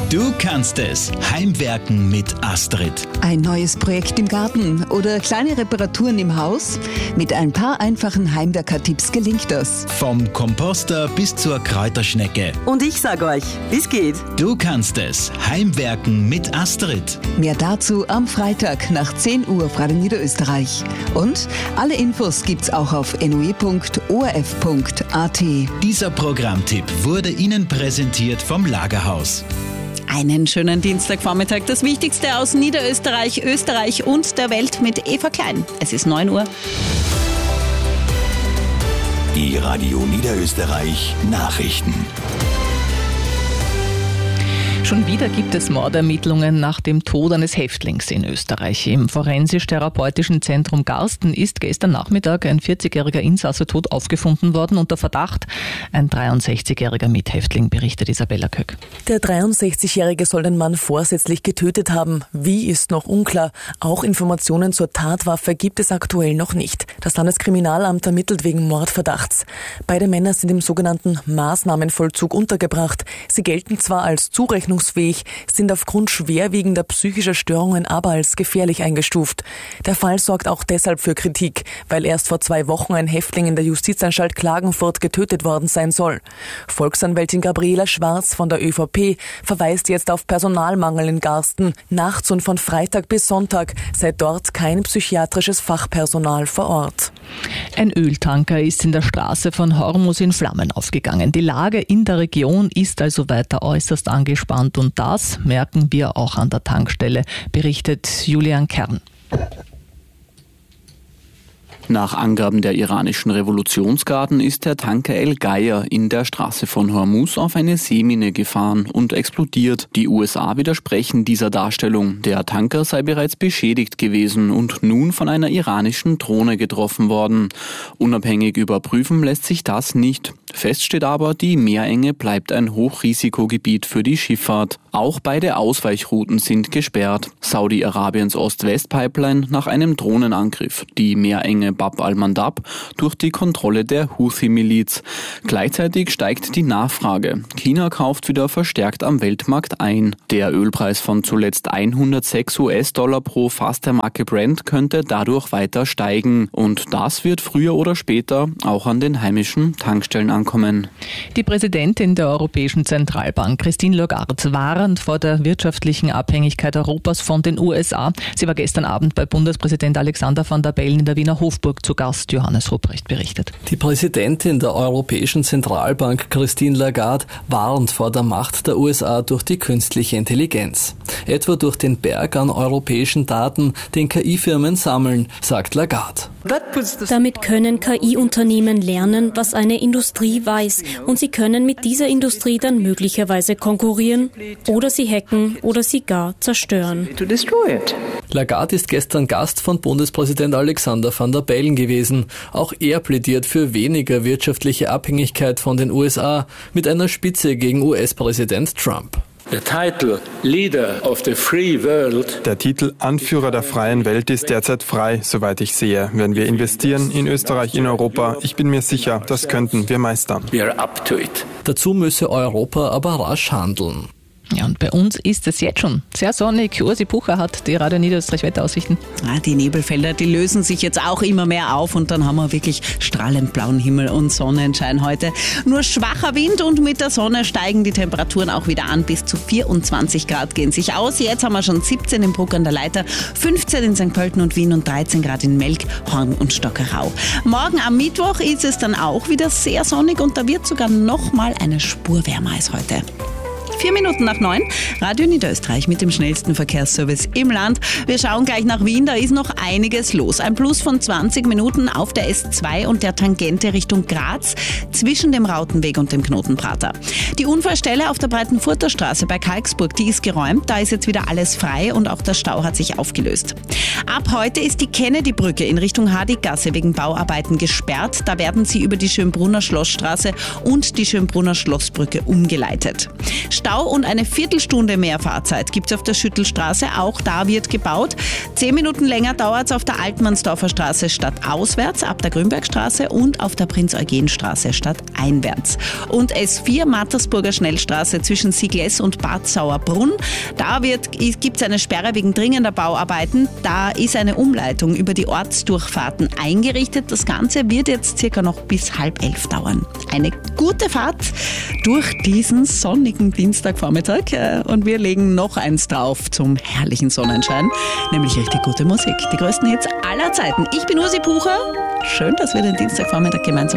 Du kannst es. Heimwerken mit Astrid. Ein neues Projekt im Garten oder kleine Reparaturen im Haus? Mit ein paar einfachen Heimwerker-Tipps gelingt das. Vom Komposter bis zur Kräuterschnecke. Und ich sag euch, wie's geht. Du kannst es. Heimwerken mit Astrid. Mehr dazu am Freitag nach 10 Uhr auf Radio Niederösterreich. Und alle Infos gibt's auch auf noe.orf.at. Dieser Programmtipp wurde Ihnen präsentiert vom Lagerhaus. Einen schönen Dienstagvormittag. Das Wichtigste aus Niederösterreich, Österreich und der Welt mit Eva Klein. Es ist 9 Uhr. Die Radio Niederösterreich Nachrichten. Schon wieder gibt es Mordermittlungen nach dem Tod eines Häftlings in Österreich. Im Forensisch-Therapeutischen Zentrum Garsten ist gestern Nachmittag ein 40-jähriger Insasse tot aufgefunden worden unter Verdacht. Ein 63-jähriger Mithäftling, berichtet Isabella Köck. Der 63-Jährige soll den Mann vorsätzlich getötet haben. Wie, ist noch unklar. Auch Informationen zur Tatwaffe gibt es aktuell noch nicht. Das Landeskriminalamt ermittelt wegen Mordverdachts. Beide Männer sind im sogenannten Maßnahmenvollzug untergebracht. Sie gelten zwar als zurechnungsfähig, sind aufgrund schwerwiegender psychischer Störungen aber als gefährlich eingestuft. Der Fall sorgt auch deshalb für Kritik, weil erst vor 2 Wochen ein Häftling in der Justizanstalt Klagenfurt getötet worden sein soll. Volksanwältin Gabriela Schwarz von der ÖVP verweist jetzt auf Personalmangel in Garsten. Nachts und von Freitag bis Sonntag sei dort kein psychiatrisches Fachpersonal vor Ort. Ein Öltanker ist in der Straße von Hormus in Flammen aufgegangen. Die Lage in der Region ist also weiter äußerst angespannt und das merken wir auch an der Tankstelle, berichtet Julian Kern. Nach Angaben der iranischen Revolutionsgarden ist der Tanker El Geier in der Straße von Hormuz auf eine Seemine gefahren und explodiert. Die USA widersprechen dieser Darstellung. Der Tanker sei bereits beschädigt gewesen und nun von einer iranischen Drohne getroffen worden. Unabhängig überprüfen lässt sich das nicht. Fest steht aber, die Meerenge bleibt ein Hochrisikogebiet für die Schifffahrt. Auch beide Ausweichrouten sind gesperrt. Saudi-Arabiens Ost-West-Pipeline nach einem Drohnenangriff. Die Meerenge Bab al-Mandab durch die Kontrolle der Houthi-Miliz. Gleichzeitig steigt die Nachfrage. China kauft wieder verstärkt am Weltmarkt ein. Der Ölpreis von zuletzt $106 pro Fass der Marke Brent könnte dadurch weiter steigen. Und das wird früher oder später auch an den heimischen Tankstellen ankommen. Die Präsidentin der Europäischen Zentralbank, Christine Lagarde, warnt vor der wirtschaftlichen Abhängigkeit Europas von den USA. Sie war gestern Abend bei Bundespräsident Alexander Van der Bellen in der Wiener Hofburg zu Gast. Johannes Ruprecht berichtet. Die Präsidentin der Europäischen Zentralbank, Christine Lagarde, warnt vor der Macht der USA durch die künstliche Intelligenz. Etwa durch den Berg an europäischen Daten, den KI-Firmen sammeln, sagt Lagarde. Damit können KI-Unternehmen lernen, was eine Industrie weiß, und sie können mit dieser Industrie dann möglicherweise konkurrieren oder sie hacken oder sie gar zerstören. Lagarde ist gestern Gast von Bundespräsident Alexander Van der Bellen gewesen. Auch er plädiert für weniger wirtschaftliche Abhängigkeit von den USA mit einer Spitze gegen US-Präsident Trump. Der Titel Anführer der freien Welt ist derzeit frei, soweit ich sehe. Wenn wir investieren in Österreich, in Europa, ich bin mir sicher, das könnten wir meistern. Dazu müsse Europa aber rasch handeln. Ja, und bei uns ist es jetzt schon sehr sonnig. Ursi Bucher hat die Radio Niederösterreich Wetteraussichten. Die Nebelfelder, die lösen sich jetzt auch immer mehr auf und dann haben wir wirklich strahlend blauen Himmel und Sonnenschein heute. Nur schwacher Wind und mit der Sonne steigen die Temperaturen auch wieder an. Bis zu 24 Grad gehen sich aus. Jetzt haben wir schon 17 in Bruck an der Leiter, 15 in St. Pölten und Wien und 13 Grad in Melk, Horn und Stockerau. Morgen am Mittwoch ist es dann auch wieder sehr sonnig und da wird sogar noch mal eine Spur wärmer als heute. 4 Minuten nach 9, Radio Niederösterreich mit dem schnellsten Verkehrsservice im Land. Wir schauen gleich nach Wien, da ist noch einiges los. Ein Plus von 20 Minuten auf der S2 und der Tangente Richtung Graz zwischen dem Rautenweg und dem Knotenprater. Die Unfallstelle auf der Breitenfurter Straße bei Kalksburg, die ist geräumt, da ist jetzt wieder alles frei und auch der Stau hat sich aufgelöst. Ab heute ist die Kennedy-Brücke in Richtung Hardiggasse wegen Bauarbeiten gesperrt. Da werden sie über die Schönbrunner Schlossstraße und die Schönbrunner Schlossbrücke umgeleitet. Stau und eine Viertelstunde mehr Fahrzeit gibt es auf der Schüttelstraße. Auch da wird gebaut. 10 Minuten länger dauert es auf der Altmannsdorfer Straße stadtauswärts ab der Grünbergstraße und auf der Prinz-Eugen-Straße stadteinwärts. Und S4 Mattersburger Schnellstraße zwischen Sigles und Bad Sauerbrunn. Da gibt es eine Sperre wegen dringender Bauarbeiten. Da ist eine Umleitung über die Ortsdurchfahrten eingerichtet. Das Ganze wird jetzt circa noch bis 10:30 dauern. Eine gute Fahrt durch diesen sonnigen Dienstagvormittag. Und wir legen noch eins drauf zum herrlichen Sonnenschein, nämlich richtig gute Musik. Die größten Hits aller Zeiten. Ich bin Ursi Pucher. Schön, dass wir den Dienstagvormittag gemeinsam